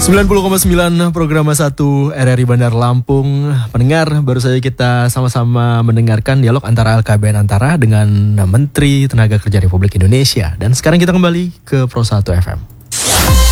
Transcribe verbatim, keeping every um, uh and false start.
sembilan puluh koma sembilan program satu R R I Bandar Lampung. Pendengar, baru saja kita sama-sama mendengarkan dialog antara L K B N Antara dengan Menteri Tenaga Kerja Republik Indonesia. Dan sekarang kita kembali ke Pro satu F M.